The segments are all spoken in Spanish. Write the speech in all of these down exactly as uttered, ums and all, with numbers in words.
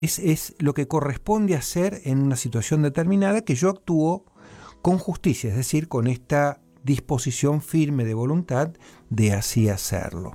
Es, es lo que corresponde hacer en una situación determinada, que yo actúo con justicia, es decir, con esta disposición firme de voluntad de así hacerlo.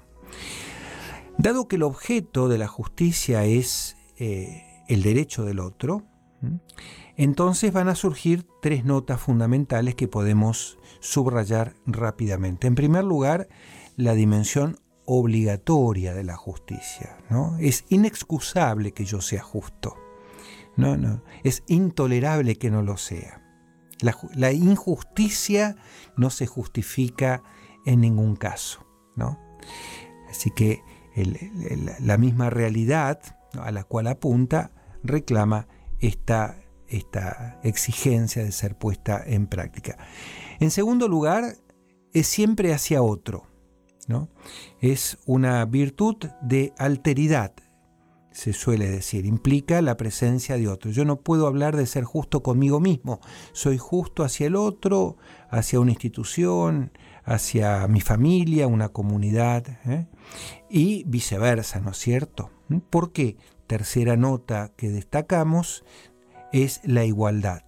Dado que el objeto de la justicia es eh, el derecho del otro, ¿m? entonces van a surgir tres notas fundamentales que podemos subrayar rápidamente. En primer lugar, la dimensión obligatoria de la justicia, ¿no? Es inexcusable que yo sea justo. No, no. Es intolerable que no lo sea. La, la injusticia no se justifica en ningún caso, ¿no? Así que el, el, la misma realidad, ¿no?, a la cual apunta reclama esta, esta exigencia de ser puesta en práctica. En segundo lugar, es siempre hacia otro, ¿no? Es una virtud de alteridad, se suele decir, implica la presencia de otro. Yo no puedo hablar de ser justo conmigo mismo, soy justo hacia el otro, hacia una institución, hacia mi familia, una comunidad, ¿eh? y viceversa, ¿no es cierto? ¿Por qué? Tercera nota que destacamos es la igualdad.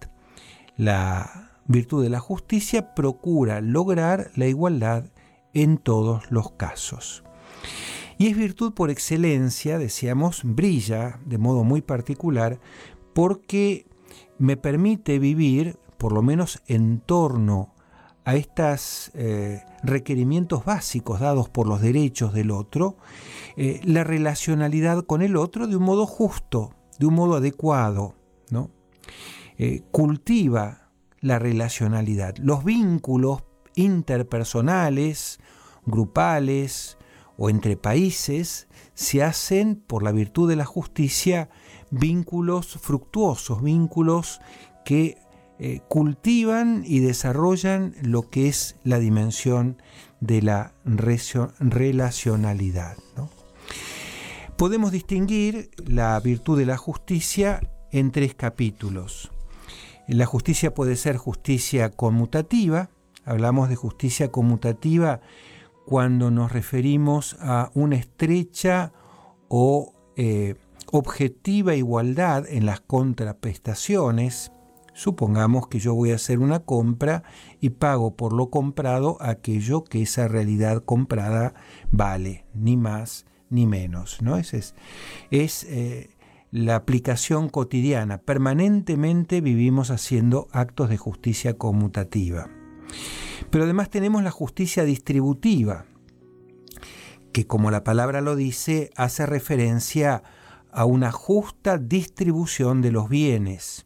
La virtud de la justicia procura lograr la igualdad en todos los casos. Y es virtud por excelencia, decíamos, brilla de modo muy particular porque me permite vivir, por lo menos en torno a estos eh, requerimientos básicos dados por los derechos del otro, eh, la relacionalidad con el otro de un modo justo, de un modo adecuado, ¿no? Eh, cultiva la relacionalidad, los vínculos interpersonales, grupales o entre países se hacen por la virtud de la justicia vínculos fructuosos, vínculos que eh, cultivan y desarrollan lo que es la dimensión de la relacionalidad, ¿no? Podemos distinguir la virtud de la justicia en tres capítulos. La justicia puede ser justicia conmutativa. Hablamos de justicia conmutativa cuando nos referimos a una estrecha o eh, objetiva igualdad en las contraprestaciones. Supongamos que yo voy a hacer una compra y pago por lo comprado aquello que esa realidad comprada vale, ni más ni menos, ¿no? Es, es, es eh, la aplicación cotidiana. Permanentemente vivimos haciendo actos de justicia conmutativa. Pero además tenemos la justicia distributiva, que como la palabra lo dice, hace referencia a una justa distribución de los bienes,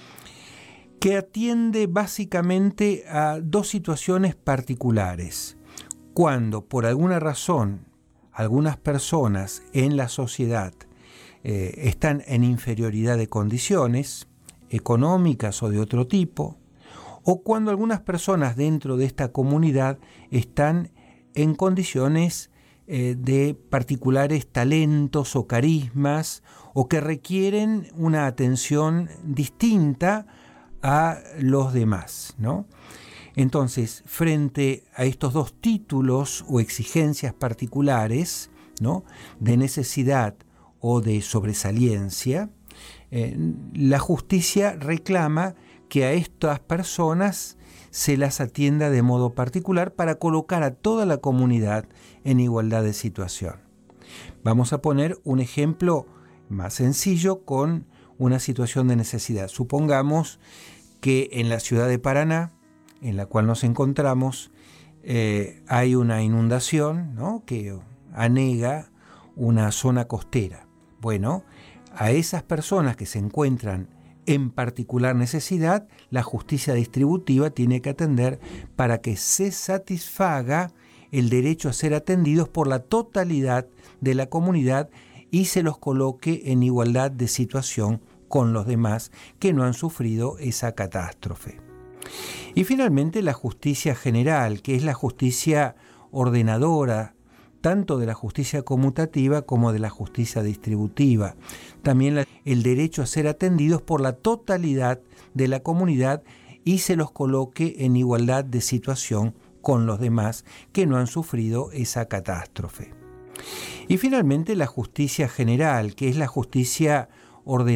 que atiende básicamente a dos situaciones particulares. Cuando por alguna razón algunas personas en la sociedad eh, están en inferioridad de condiciones económicas o de otro tipo, o cuando algunas personas dentro de esta comunidad están en condiciones eh, de particulares talentos o carismas, o que requieren una atención distinta a los demás, ¿no? Entonces, frente a estos dos títulos o exigencias particulares, ¿no?, de necesidad o de sobresaliencia, eh, la justicia reclama que a estas personas se las atienda de modo particular para colocar a toda la comunidad en igualdad de situación. Vamos a poner un ejemplo más sencillo con una situación de necesidad. Supongamos que en la ciudad de Paraná, en la cual nos encontramos, eh, hay una inundación, ¿no?, que anega una zona costera. Bueno, a esas personas que se encuentran en particular necesidad, la justicia distributiva tiene que atender para que se satisfaga el derecho a ser atendidos por la totalidad de la comunidad y se los coloque en igualdad de situación con los demás que no han sufrido esa catástrofe. Y finalmente la justicia general, que es la justicia ordenadora, tanto de la justicia conmutativa como de la justicia distributiva. También la, el derecho a ser atendidos por la totalidad de la comunidad y se los coloque en igualdad de situación con los demás que no han sufrido esa catástrofe. Y finalmente la justicia general, que es la justicia ordenada.